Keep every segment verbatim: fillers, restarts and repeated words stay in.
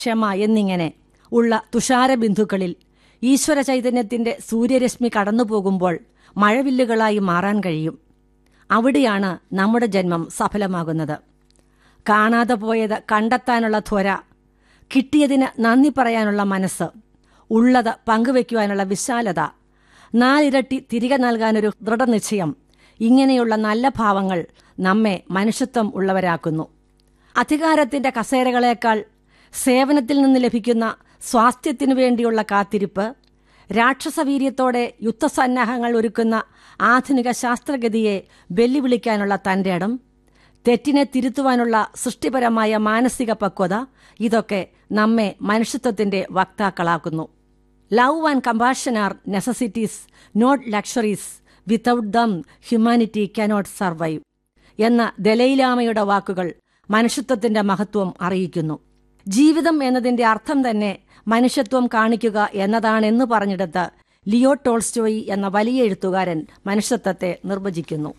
ക്ഷമ എന്നിങ്ങനെ ഉള്ള തുഷാരബിന്ദുക്കളിൽ ഈശ്വര ചൈതന്യത്തിന്റെ സൂര്യരശ്മി കടന്നുപോകുമ്പോൾ മഴവില്ലുകളായി മാറാൻ കഴിയും. അവിടെയാണ് നമ്മുടെ ജന്മം സഫലമാകുന്നത്. കാണാതെ പോയത് കണ്ടെത്താനുള്ള ത്വര, കിട്ടിയതിന് നന്ദി പറയാനുള്ള മനസ്സ്, ഉള്ളത് പങ്കുവയ്ക്കുവാനുള്ള വിശാലത, നാലിരട്ടി തിരികെ നൽകാനൊരു ദൃഢനിശ്ചയം, ഇങ്ങനെയുള്ള നല്ല ഭാവങ്ങൾ നമ്മെ മനുഷ്യത്വം ഉള്ളവരാക്കുന്നു. അധികാരത്തിന്റെ കസേരകളേക്കാൾ സേവനത്തിൽ നിന്ന് ലഭിക്കുന്ന സ്വാസ്ഥ്യത്തിനു വേണ്ടിയുള്ള കാത്തിരിപ്പ്, രാക്ഷസവീര്യത്തോടെ യുദ്ധസന്നാഹങ്ങൾ ഒരുക്കുന്ന ആധുനിക ശാസ്ത്രഗതിയെ വെല്ലുവിളിക്കാനുള്ള തന്റെ ഇടം, തെറ്റിനെ തിരുത്തുവാനുള്ള സൃഷ്ടിപരമായ മാനസിക പക്വത, ഇതൊക്കെ നമ്മെ മനുഷ്യത്വത്തിന്റെ വക്താക്കളാക്കുന്നു. Love and compassion R necessities, not luxuries. Without dum humanity cannot survive എന്ന ദലൈലാമയുടെ വാക്കുകൾ മനുഷ്യത്വത്തിന്റെ മഹത്വം അറിയിക്കുന്നു. ജീവിതം എന്നതിന്റെ അർത്ഥം തന്നെ മനുഷ്യത്വം കാണിക്കുക എന്നതാണെന്ന് പറഞ്ഞെടുത്ത് ലിയോ ടോൾസ്റ്റോയി എന്ന വലിയ എഴുത്തുകാരൻ മനുഷ്യത്വത്തെ നിർവചിക്കുന്നു.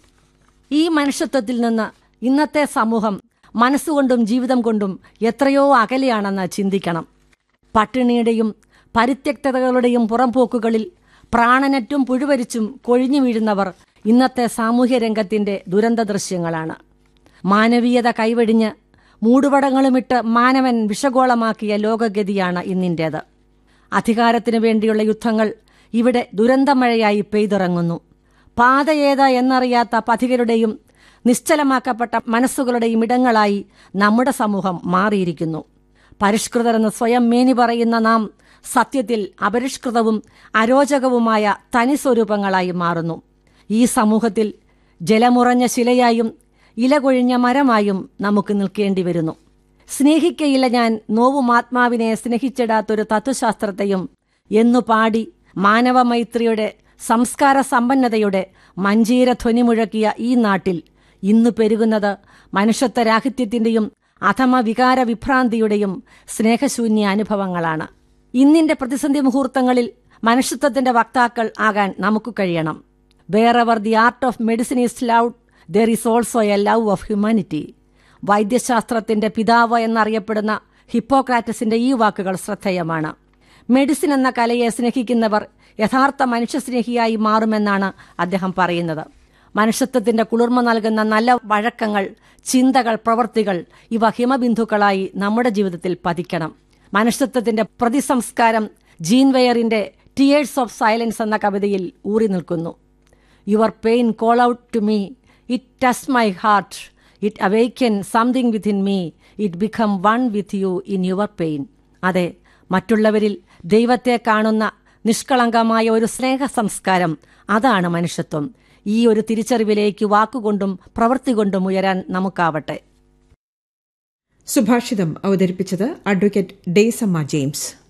ഈ മനുഷ്യത്വത്തിൽ നിന്ന് ഇന്നത്തെ സമൂഹം മനസ്സുകൊണ്ടും ജീവിതം കൊണ്ടും എത്രയോ അകലെയാണെന്ന് ചിന്തിക്കണം. പട്ടിണിയുടെയും പരിത്യക്തതകളുടെയും പുറംപോക്കുകളിൽ പ്രാണനറ്റും പുഴുവരിച്ചും കൊഴിഞ്ഞു വീഴുന്നവർ ഇന്നത്തെ സാമൂഹ്യ രംഗത്തിന്റെ ദുരന്ത ദൃശ്യങ്ങളാണ്. മാനവീയത കൈവെടിഞ്ഞ് മൂടുപടങ്ങളുമിട്ട് മാനവൻ വിഷഗോളമാക്കിയ ലോകഗതിയാണ് ഇന്നിൻ്റേത്. അധികാരത്തിനു വേണ്ടിയുള്ള യുദ്ധങ്ങൾ ഇവിടെ ദുരന്തമഴയായി പെയ്തിറങ്ങുന്നു. പാതയേത എന്നറിയാത്ത പഥികരുടെയും നിശ്ചലമാക്കപ്പെട്ട മനസ്സുകളുടെയും ഇടങ്ങളായി നമ്മുടെ സമൂഹം മാറിയിരിക്കുന്നു. പരിഷ്കൃതരെന്ന് സ്വയം മേനി പറയുന്ന നാം സത്യത്തിൽ അപരിഷ്കൃതവും അരോചകവുമായ തനിസ്വരൂപങ്ങളായി മാറുന്നു. ഈ സമൂഹത്തിൽ ജലമുറഞ്ഞ ശിലയായും ഇലകൊഴിഞ്ഞ മരമായും നമുക്ക് നിൽക്കേണ്ടി വരുന്നു. സ്നേഹിക്കയില്ല ഞാൻ നോവുമാത്മാവിനെ സ്നേഹിച്ചിടാത്തൊരു തത്വശാസ്ത്രത്തെയും എന്നു പാടി മാനവമൈത്രിയുടെ സംസ്കാര സമ്പന്നതയുടെ മഞ്ചീര ധ്വനി മുഴക്കിയ ഈ നാട്ടിൽ ഇന്നു പെരുകുന്നത് മനുഷ്യത്വരാഹിത്യത്തിന്റെയും അധമ വികാര വിഭ്രാന്തിയുടെയും സ്നേഹശൂന്യ അനുഭവങ്ങളാണ്. ഇന്നിന്റെ പ്രതിസന്ധി മുഹൂർത്തങ്ങളിൽ മനുഷ്യത്വത്തിന്റെ വക്താക്കൾ ആകാൻ നമുക്ക് കഴിയണം. Wherever the art of medicine is loud, there is also A love of humanity. വൈദ്യശാസ്ത്രത്തിന്റെ പിതാവ് എന്നറിയപ്പെടുന്ന ഹിപ്പോക്രാറ്റസിന്റെ ഈ വാക്കുകൾ ശ്രദ്ധേയമാണ്. മെഡിസിൻ എന്ന കലയെ സ്നേഹിക്കുന്നവർ യഥാർത്ഥ മനുഷ്യസ്നേഹിയായി മാറുമെന്നാണ് അദ്ദേഹം പറയുന്നത്. മനുഷ്യത്വത്തിന്റെ കുളിർമ നൽകുന്ന നല്ല വഴക്കങ്ങൾ, ചിന്തകൾ, പ്രവൃത്തികൾ ഇവ ഹിമബിന്ദുക്കളായി നമ്മുടെ ജീവിതത്തിൽ പതിക്കണം. മനുഷ്യത്വത്തിന്റെ പ്രതിസംസ്കാരം ജീൻ വെയറിന്റെ ടിയേഴ്സ് ഓഫ് സൈലൻസ് എന്ന കവിതയിൽ ഊറി നിൽക്കുന്നു. Your pain call out to me, it touch my heart, it awaken something within me, it become one with you in your pain. അതെ, മറ്റുള്ളവരിൽ ദൈവത്തെ കാണുന്ന നിഷ്കളങ്കമായ ഒരു സ്നേഹ സംസ്കാരം, അതാണ് മനുഷ്യത്വം. ഈ ഒരു തിരിച്ചറിവിലേക്ക് വാക്കുകൊണ്ടും പ്രവൃത്തി കൊണ്ടും ഉയരാൻ നമുക്കാവട്ടെ. സുഭാഷിതം അവതരിപ്പിച്ചത് അഡ്വക്കേറ്റ് ഡേസമ്മ ജെയിംസ്.